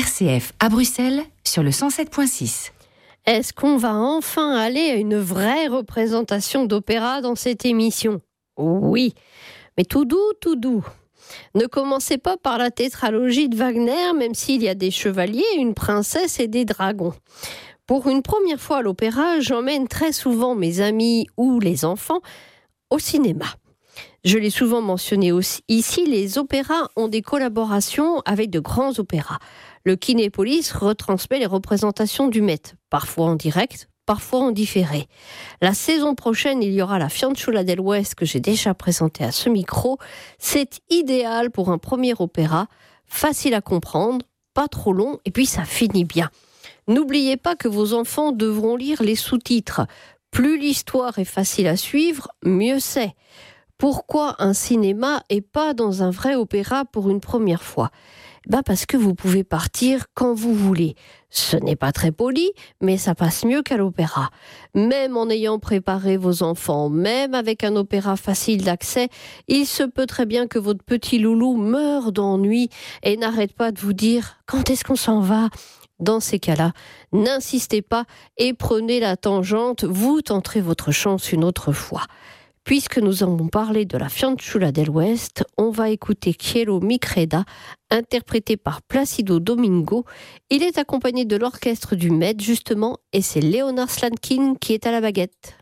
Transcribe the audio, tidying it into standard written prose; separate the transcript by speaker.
Speaker 1: RCF à Bruxelles sur le 107.6.
Speaker 2: Est-ce qu'on va enfin aller à une vraie représentation d'opéra dans cette émission ? Oui, mais tout doux, tout doux. Ne commencez pas par la tétralogie de Wagner, même s'il y a des chevaliers, une princesse et des dragons. Pour une première fois à l'opéra, j'emmène très souvent mes amis ou les enfants au cinéma. Je l'ai souvent mentionné aussi, ici, les opéras ont des collaborations avec de grands opéras. Le Kinépolis retransmet les représentations du Met, parfois en direct, parfois en différé. La saison prochaine, il y aura la Fianciola del West que j'ai déjà présentée à ce micro. C'est idéal pour un premier opéra, facile à comprendre, pas trop long, et puis ça finit bien. N'oubliez pas que vos enfants devront lire les sous-titres. Plus l'histoire est facile à suivre, mieux c'est. Pourquoi un cinéma et pas dans un vrai opéra pour une première fois ? Parce que vous pouvez partir quand vous voulez. Ce n'est pas très poli, mais ça passe mieux qu'à l'opéra. Même en ayant préparé vos enfants, même avec un opéra facile d'accès, il se peut très bien que votre petit loulou meure d'ennui et n'arrête pas de vous dire « Quand est-ce qu'on s'en va ?» Dans ces cas-là, n'insistez pas et prenez la tangente, vous tenterez votre chance une autre fois. Puisque nous avons parlé de la Fianciola del West, on va écouter Cielo mi creda, interprété par Placido Domingo. Il est accompagné de l'orchestre du Met, justement, et c'est Leonard Slatkin qui est à la baguette.